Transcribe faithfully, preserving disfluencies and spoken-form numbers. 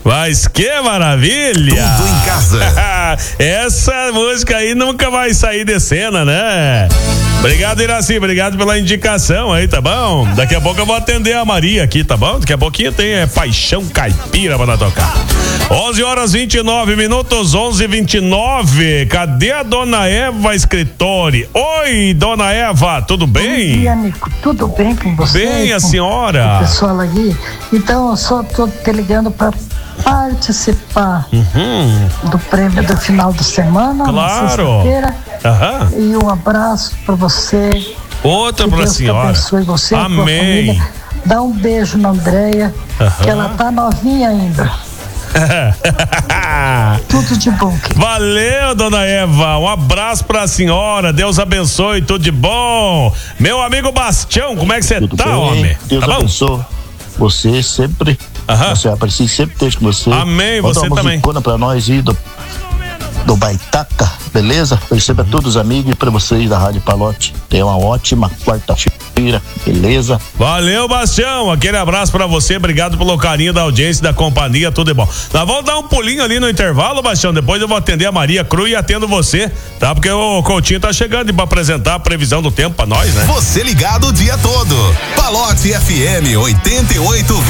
Mas que maravilha! Tudo em casa. Essa música aí nunca vai sair de cena, né? Obrigado, Iraci, obrigado pela indicação aí, tá bom? Daqui a pouco eu vou atender a Maria aqui, tá bom? Daqui a pouquinho tem é, Paixão Caipira pra tocar. onze horas e vinte e nove minutos, onze e vinte e nove. Cadê a dona Eva Escritori? Oi, dona Eva, tudo bem? Bom dia, Nico, tudo bem com você? Bem, a senhora. O pessoal aí. Então, eu só tô te ligando pra participar uhum. do prêmio do final de semana, claro. na sexta-feira. Uhum. E um abraço pra você. Outra que pra Deus senhora. Deus abençoe você, amém. A tua família. Dá um beijo na Andréia, uhum. que ela tá novinha ainda. Tudo de bom, querido. Valeu, dona Eva, um abraço pra senhora, Deus abençoe, tudo de bom. Meu amigo Bastião, como é que você tá, bem, homem? Deus tá abençoe bom? Você sempre, uhum. você aparecer sempre esteja com você. Amém, Manda você uma também. Pra nós aí do, do Baitaca, beleza? Receba uhum. todos os amigos e pra vocês da Rádio Palote. Tenha uma ótima quarta-feira, beleza? Valeu, Bastião, aquele abraço pra você, obrigado pelo carinho da audiência, da companhia, tudo de bom. Nós vamos dar um pulinho ali no intervalo, Bastião, depois eu vou atender a Maria Cruz e atendo você, tá? Porque o Coutinho tá chegando pra apresentar a previsão do tempo pra nós, né? Você ligado o dia todo. Palote F M oitenta e oito